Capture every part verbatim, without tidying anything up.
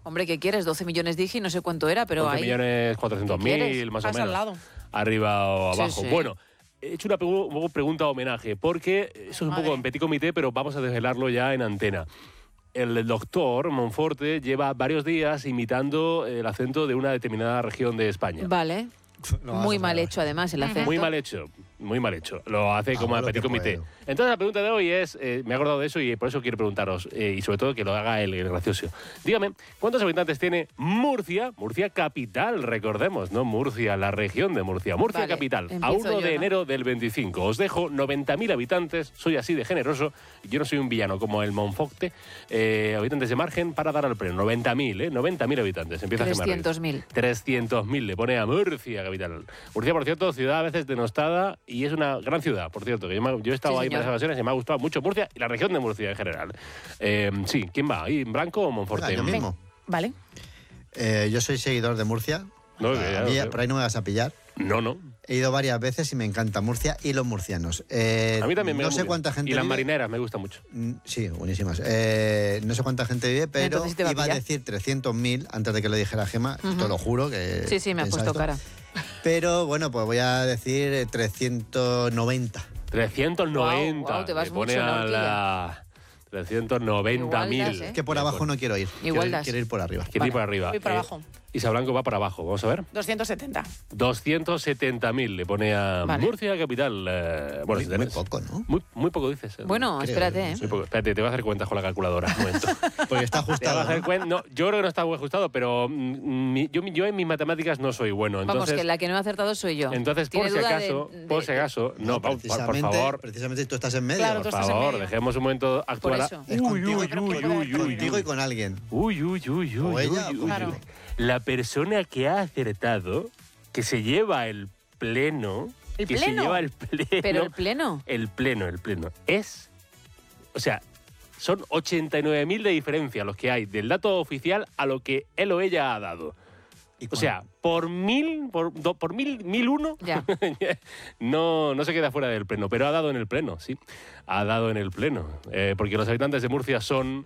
Hombre, ¿qué quieres? doce millones dije y no sé cuánto era, pero doce ahí... millones cuatrocientos mil, más o Pasa menos. al lado. Arriba o Sí, abajo. sí. Bueno, he hecho una pregu- pregunta homenaje, porque eso es un Madre. poco en petit comité, pero vamos a desvelarlo ya en antena. El doctor Monforte lleva varios días imitando el acento de una determinada región de España. Vale. Lo vas Muy a mal saber. hecho, además, el acento. Muy mal hecho, muy mal hecho. Lo hace como Hago en lo petit que comité. puedo. Entonces la pregunta de hoy es, eh, me he acordado de eso y por eso quiero preguntaros, eh, y sobre todo que lo haga el, el gracioso. Dígame, ¿cuántos habitantes tiene Murcia? Murcia capital, recordemos, no Murcia, la región de Murcia. Murcia Vale, capital, a empiezo uno yo, de ¿no? enero del veinticinco. Os dejo noventa mil habitantes, soy así de generoso, yo no soy un villano como el Monforte, eh, habitantes de margen para dar al pleno. noventa mil, ¿eh? noventa mil habitantes. Empieza a trescientos mil. trescientos mil le pone a Murcia capital. Murcia, por cierto, ciudad a veces denostada y es una gran ciudad, por cierto, que yo, me- yo he estado Sí, ahí señor. en las ocasiones y me ha gustado mucho Murcia y la región de Murcia en general. Eh, sí, ¿quién va? ¿Ahí, Blanco o Monforte? Venga, yo mismo. Vale. Eh, yo soy seguidor de Murcia. No, A que ya mí, lo sé. por ahí no me vas a pillar. No, no. He ido varias veces y me encanta Murcia y los murcianos. Eh, A mí también me No va sé muy bien. cuánta gente Y las vive. marineras me gustan mucho. Mm, Sí, buenísimas. Eh, no sé cuánta gente vive, pero Entonces te va a iba a pillar. decir trescientos mil antes de que lo dijera Gema. Ujú. Te lo juro que. Sí, sí, me ha pensaba puesto esto. cara. Pero bueno, pues voy a decir eh, trescientos noventa. trescientos noventa. Guau, guau, te vas le pone mucho, a ¿no, la... trescientos noventa mil. Igual das, ¿eh? Que por abajo no quiero ir. Igual quiero, das. quiero ir por arriba. Quiero ir por arriba. Voy para Eh, abajo. Isa Blanco va para abajo. Vamos a ver. doscientos setenta. doscientos setenta mil le pone a Vale. Murcia capital. Eh, bueno, Muy, si muy tenés- poco, ¿no? Muy, muy poco dices. ¿eh? Bueno, Creo, espérate, no ¿eh? sé. Muy poco. Espérate, te voy a hacer cuentas con la calculadora. Un momento. Porque está Te voy a ajustado. hacer ¿no? cuen- no, yo creo que no está muy ajustado, pero mm, mi- yo, yo en mis matemáticas no soy bueno. Vamos, Entonces, que la que no he acertado soy yo. entonces por ¿Tiene si duda acaso, de- de- por si acaso, no, por, por precisamente, favor, Precisamente tú estás en medio. Claro, por tú estás en favor, medio. dejemos un momento actuar. a- eso. Es Uy, contigo, uy, y- uy, uy, uy, contigo uy. y con alguien. Uy, uy, uy, uy, O ella, uy, uy, claro. uy. La persona que ha acertado, que se lleva el pleno, ¿El que pleno? se lleva el pleno, Pero el pleno. el pleno, el pleno, es, o sea, son ochenta y nueve mil de diferencia los que hay del dato oficial a lo que él o ella ha dado. ¿Y O sea, por mil, por, do- por mil, mil uno, Ya. no, no se queda fuera del pleno, pero ha dado en el pleno, sí. Ha dado en el pleno. Eh, porque los habitantes de Murcia son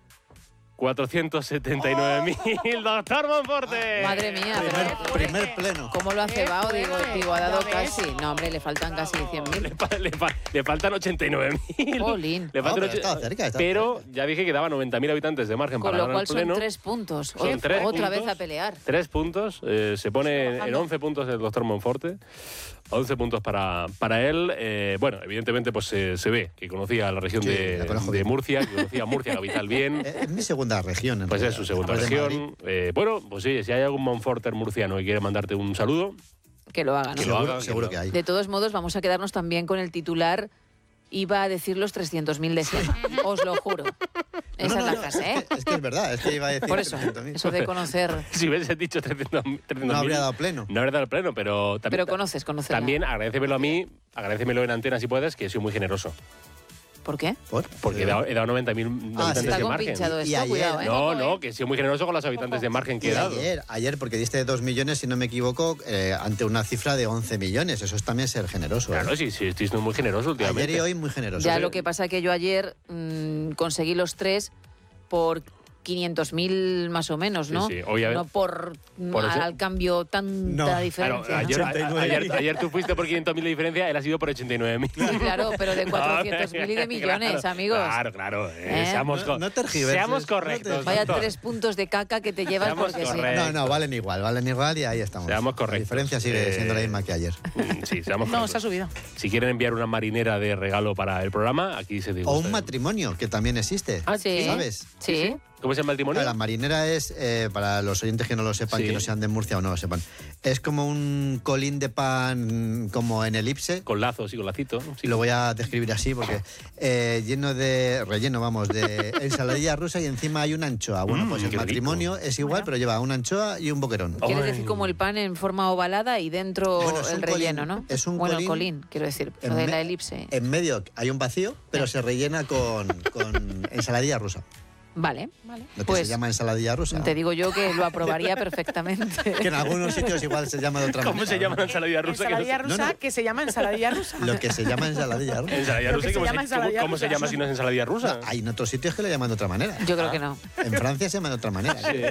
cuatrocientos setenta y nueve mil. ¡Doctor Monforte! Madre mía, Primer, pero- primer pleno. ¿Cómo lo ha Qué cebado? Digo, fuerte. digo, ha dado Ya ves. casi. No, hombre, le faltan casi cien Le, mil. fa- le fa- le faltan ochenta y nueve mil. Jolín. Le No, faltan pero ocho- estaba cerca, estaba pero cerca. ya dije que daba noventa mil habitantes de margen Con para lo ganar cual el son pleno. tres puntos. Son Ot- tres Otra puntos. vez a pelear. Tres puntos. eh, se pone en bajando. once puntos el doctor Monforte. once puntos para, para él. Eh, bueno, evidentemente pues se, se ve que conocía la región Sí, de, la conozco de bien. Murcia, que conocía Murcia capital bien. Eh, Es mi segunda región. en Pues es realidad, su segunda después de Madrid. región. Eh, bueno, pues sí, si hay algún Monforter murciano y quiere mandarte un saludo, Que lo haga, ¿no? Que lo Seguro, haga, que seguro lo que haga. hay. De todos modos, vamos a quedarnos también con el titular. Iba a decir los trescientos mil de Sema. Os lo juro. Esa No, no, es la no, frase, es ¿eh? que, es que es verdad, es que iba a decir Por eso, trescientos mil. eso de conocer. si hubiese dicho trescientos mil, No habría dado pleno. No habría dado pleno, pero también, Pero conoces, conoces. la- también agradécemelo a mí, agradécemelo en antena si puedes, que soy muy generoso. ¿Por qué? ¿Por? Porque he dado, he dado noventa mil Ah, habitantes sí. Está de margen. compinchado Y esto, ayer- cuidado, ¿eh? No, Ojo, no, ¿eh? que he sido muy generoso con los habitantes de margen que Y he dado. ayer, ayer, porque diste dos millones, si no me equivoco, eh, ante una cifra de once millones. Eso es también ser generoso. ¿eh? Claro, sí, sí, estoy siendo muy generoso últimamente. Ayer y hoy muy generoso. Ya lo que pasa que yo ayer mm, conseguí los tres por quinientos mil más o menos, ¿no? Sí, sí. Hoy, a ver- no por, por al, ocho- al cambio tanta No. Claro, diferencia. ¿no? ayer, ochenta y nueve. ayer, ayer tú fuiste por quinientos mil de diferencia, él ha sido por ochenta y nueve mil. Sí, claro, pero de cuatrocientos mil y de millones, Claro, amigos. Claro, claro. eh, ¿Eh? Seamos, No- co- no tergiverses, seamos no te- correctos. Vaya doctor. tres puntos de caca que te llevas Seamos porque sí. correctos. No, no, valen igual, valen igual y ahí estamos. Seamos La correctos. diferencia sigue Eh, siendo la misma que ayer. Mm, Sí, seamos No, correctos. se ha subido. Si quieren enviar una marinera de regalo para el programa, aquí se digo. O un matrimonio, que también existe. Ah, Sí. ¿Sabes? Sí. ¿Cómo es el matrimonio? La marinera es, eh, para los oyentes que no lo sepan, Sí. que no sean de Murcia o no lo sepan, es como un colín de pan como en elipse. Con lazos y con lacito. Y lo voy a describir así porque eh, lleno de relleno, vamos, de ensaladilla rusa y encima hay una anchoa. Bueno, Mm, pues el qué matrimonio es igual, pero lleva una anchoa y un boquerón. Oh. Quieres Ay. decir como el pan en forma ovalada y dentro Bueno, es el un relleno, colín, ¿no? es un bueno, el colín colín, quiero decir, lo en de me- la elipse. En medio hay un vacío, pero se rellena con, con ensaladilla rusa. Vale. Vale. Lo que Pues, se llama ensaladilla rusa. Te digo yo que lo aprobaría perfectamente. Que en algunos sitios igual se llama de otra ¿Cómo manera. se llama la ensaladilla rusa? Que no Ensaladilla sé. rusa, No, no. que se llama ensaladilla rusa. Lo que se llama ensaladilla rusa. ¿Ensaladilla Lo rusa? que se ¿Cómo, llama se, ensaladilla cómo- cómo se rusa. llama si no es ensaladilla rusa? Hay en otros sitios que le llaman de otra manera. Yo creo que no. En Francia se llama de otra manera. Sí.